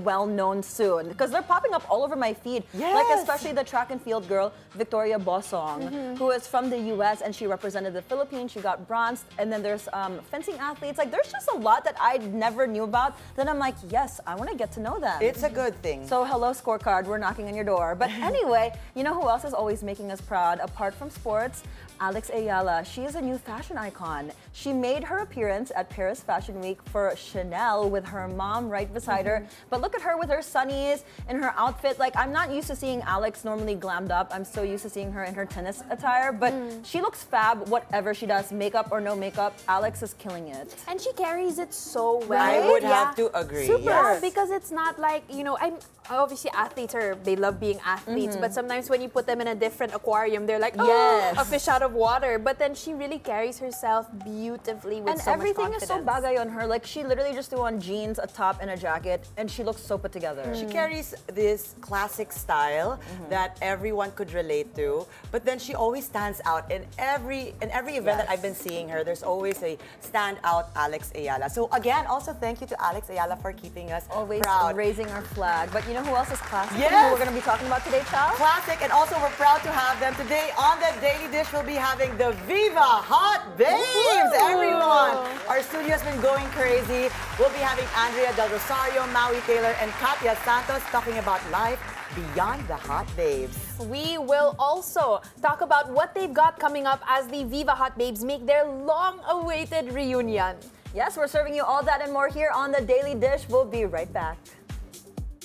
well-known soon because they're popping up all over my feed. Yes. Like especially the track and field girl, Victoria Bosong, who is from the US and she represented the Philippines. She got bronze. And then there's fencing athletes. Like there's just a lot that I never knew about. Then I'm like, yes, I want to get to know them. It's a good thing. So hello, scorecard. We're knocking on your door. But anyway, you know who else is always making us proud apart from sports? Alex Ayala. She is a new fashion icon. She made her appearance at Paris Fashion Week for Chanel with her mom right beside her. But look at her with her sunnies and her outfit. Like, I'm not used to seeing Alex normally glammed up. I'm so used to seeing her in her tennis attire. But she looks fab, whatever she does, makeup or no makeup. Alex is killing it. And she carries it so well. I would have to agree. Super, Yes. because it's not like, I'm obviously athletes they love being athletes, but sometimes when you put them in a different aquarium, they're like, Yes. a fish out of water. But then she really carries herself beautifully with And so everything much is so confidence. bagay on her. Like, she literally just threw on jeans, a top, and a jacket, and she looks so put together. She carries this classic style that everyone could relate to, but then she always stands out in every event that I've been seeing her. There's always a standout Alex Ayala. So again, also thank you to Alex Ayala for keeping us Always proud. raising our flag. But you know who else is classic? Yes. Who we're going to be talking about today, Chow? Classic, and also we're proud to have them today on the Daily Dish. We'll be having the Viva Hot Babes, everyone. Our studio has been going crazy. We'll be having Andrea Del Rosario, Maui Taylor, and Katya Santos talking about life beyond the Hot Babes. We will also talk about what they've got coming up as the Viva Hot Babes make their long-awaited reunion. Yes, we're serving you all that and more here on the Daily Dish. We'll be right back.